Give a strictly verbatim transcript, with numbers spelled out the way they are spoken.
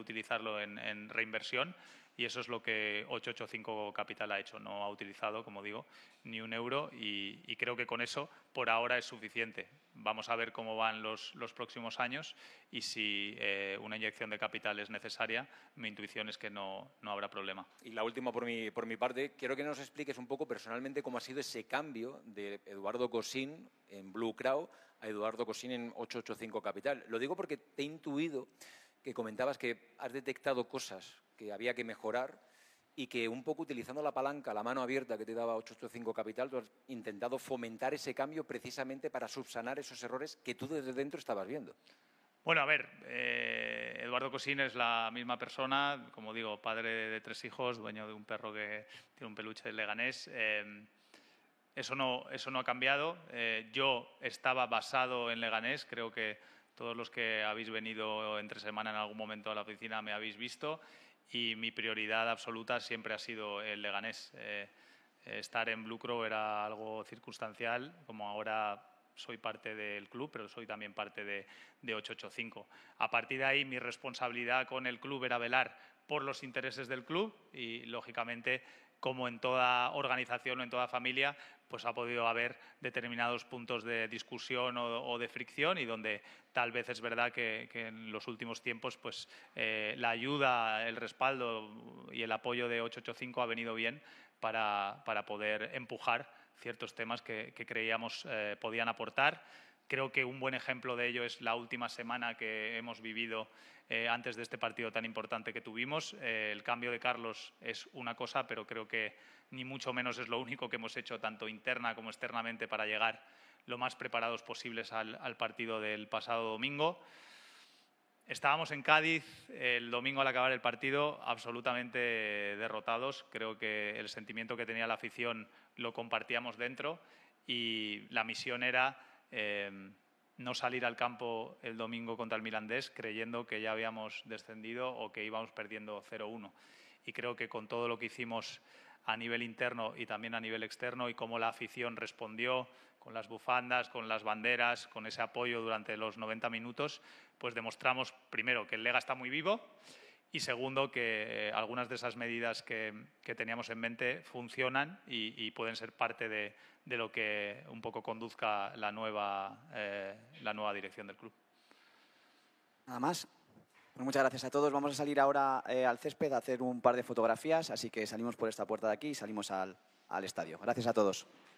utilizarlo en, en reinversión. Y eso es lo que ochocientos ochenta y cinco Capital ha hecho. No ha utilizado, como digo, ni un euro y, y creo que con eso por ahora es suficiente. Vamos a ver cómo van los, los próximos años y si eh, una inyección de capital es necesaria. Mi intuición es que no, no habrá problema. Y la última por mi, por mi parte, quiero que nos expliques un poco personalmente cómo ha sido ese cambio de Eduardo Cosín en Blue Crow a Eduardo Cosín en ochocientos ochenta y cinco Capital. Lo digo porque te he intuido que comentabas que has detectado cosas que había que mejorar y que un poco utilizando la palanca, la mano abierta que te daba ochocientos ochenta y cinco Capital, tú has intentado fomentar ese cambio precisamente para subsanar esos errores que tú desde dentro estabas viendo. Bueno, a ver, eh, Eduardo Cosín es la misma persona, como digo, padre de tres hijos, dueño de un perro que tiene un peluche de Leganés. Eh, eso, no, eso no ha cambiado. Eh, yo estaba basado en Leganés, creo que todos los que habéis venido entre semana en algún momento a la oficina me habéis visto y mi prioridad absoluta siempre ha sido el Leganés. Eh, estar en Blue Crow era algo circunstancial, como ahora soy parte del club, pero soy también parte de, de ochocientos ochenta y cinco. A partir de ahí, mi responsabilidad con el club era velar por los intereses del club y, lógicamente, como en toda organización o en toda familia, pues ha podido haber determinados puntos de discusión o, o de fricción y donde tal vez es verdad que, que en los últimos tiempos pues, eh, la ayuda, el respaldo y el apoyo de ochocientos ochenta y cinco ha venido bien para, para poder empujar ciertos temas que, que creíamos eh, podían aportar. Creo que un buen ejemplo de ello es la última semana que hemos vivido eh, antes de este partido tan importante que tuvimos. Eh, el cambio de Carlos es una cosa, pero creo que ni mucho menos es lo único que hemos hecho tanto interna como externamente para llegar lo más preparados posibles al, al partido del pasado domingo. Estábamos en Cádiz el domingo al acabar el partido absolutamente derrotados. Creo que el sentimiento que tenía la afición lo compartíamos dentro y la misión era eh, no salir al campo el domingo contra el Mirandés creyendo que ya habíamos descendido o que íbamos perdiendo cero uno. Y creo que con todo lo que hicimos a nivel interno y también a nivel externo y cómo la afición respondió con las bufandas, con las banderas, con ese apoyo durante los noventa minutos, pues demostramos primero que el Lega está muy vivo y segundo que eh, algunas de esas medidas que, que teníamos en mente funcionan y, y pueden ser parte de, de lo que un poco conduzca la nueva, eh, la nueva dirección del club. Nada más. Pues muchas gracias a todos. Vamos a salir ahora eh, al césped a hacer un par de fotografías, así que salimos por esta puerta de aquí y salimos al, al estadio. Gracias a todos.